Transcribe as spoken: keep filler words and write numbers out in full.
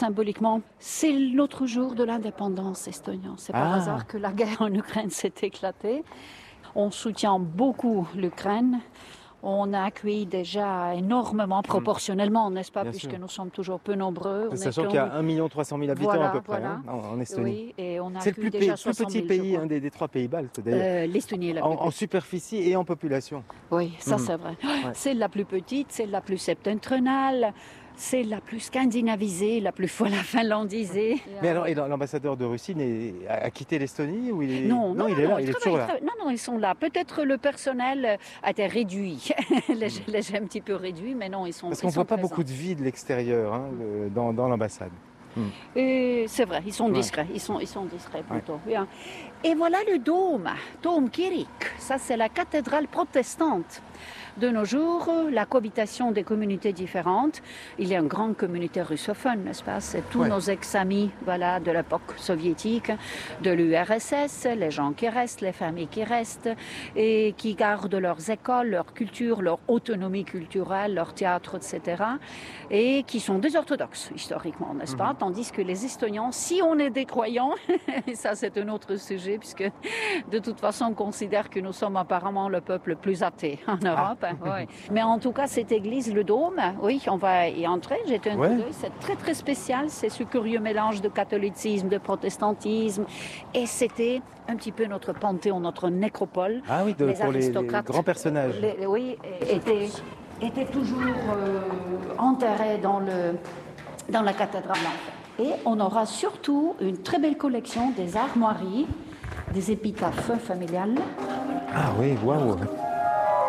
Symboliquement, c'est l'autre jour de l'indépendance estonienne. C'est par Ah. hasard que la guerre en Ukraine s'est éclatée. On soutient beaucoup l'Ukraine. On a accueilli déjà énormément, proportionnellement, n'est-ce pas, Bien puisque sûr. nous sommes toujours peu nombreux. On est Sachant que- qu'il y a un million trois cent mille habitants Voilà, à peu près voilà. hein, en, en Estonie. Oui, et on a C'est le accueilli plus, déjà pe- plus soixante petit mille, je pays crois. hein, des, des trois pays baltes, d'ailleurs. Euh, L'Estonie est la plus En, en petite. superficie et en population. Oui, ça Mhm. c'est vrai. Ouais. C'est la plus petite, c'est la plus septentrionale, c'est la plus scandinavisée, la plus fois la finlandisée. Mais alors, et l'ambassadeur de Russie n'est- a, a quitté l'Estonie ou il est... Non, non, il non, est non, là, ils il est travaillent, toujours là. ils travaillent. Non, non, ils sont là. Peut-être le personnel a été réduit, léger, Mm. léger, un petit peu réduit, mais non, ils sont Parce ils qu'on ne sont voit pas présents. beaucoup de vie de l'extérieur hein, le- dans, dans l'ambassade. Et c'est vrai, ils sont Ouais. discrets, ils sont, ils sont discrets plutôt. Bien. Et voilà le dôme, Dôme Kirik. Ça, c'est la cathédrale protestante. De nos jours, la cohabitation des communautés différentes. Il y a une grande communauté russophone, n'est-ce pas? C'est tous Ouais. nos ex-amis, voilà, de l'époque soviétique, de l'U R S S, les gens qui restent, les familles qui restent et qui gardent leurs écoles, leur culture, leur autonomie culturelle, leur théâtre, et cetera. Et qui sont des orthodoxes, historiquement, n'est-ce pas? Tandis que les Estoniens, si on est des croyants, et ça c'est un autre sujet, puisque de toute façon on considère que nous sommes apparemment le peuple le plus athée en Europe. hein, ouais. Mais en tout cas, cette église, le dôme, oui, on va y entrer. J'ai un Ouais. coup d'œil, c'est très très spécial. C'est ce curieux mélange de catholicisme, de protestantisme. Et c'était un petit peu notre panthéon, notre nécropole. Ah oui, de- Les pour les, les aristocrates, grands personnages. les- oui, étaient, étaient toujours euh, enterrés dans, le, dans la cathédrale. Et on aura surtout une très belle collection des armoiries, des épitaphes familiales. Ah oui, waouh.